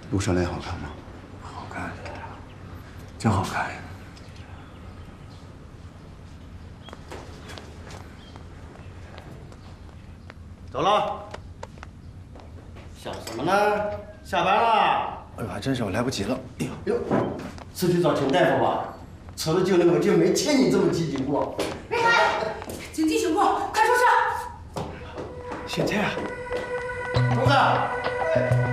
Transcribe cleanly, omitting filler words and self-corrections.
陆少莲好看吗？ 好看，真好看。 走了。想什么呢？下班了。 哎呦，还真是，我来不及了。哎呦， 是去找秦大夫吧？吃了酒了，我就没见你这么积极过。 瑞涵，紧急情况，快出去！ 现在啊， 同志。